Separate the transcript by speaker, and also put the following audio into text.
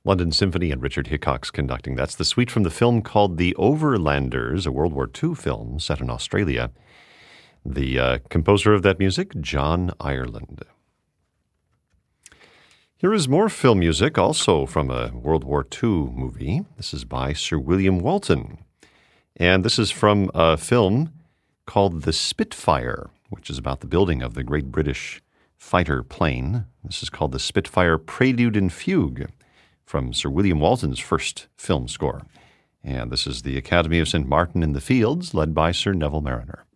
Speaker 1: London Symphony and Richard Hickox conducting. That's the suite from the film called The Overlanders, a World War II film set in Australia. The composer of that music, John Ireland. Here is more film music, also from a World War II movie. This is by Sir William Walton. And this is from a film called The Spitfire, which is about the building of the great British fighter plane. This is called The Spitfire Prelude and Fugue from Sir William Walton's first film score. And this is the Academy of St. Martin in the Fields, led by Sir Neville Mariner.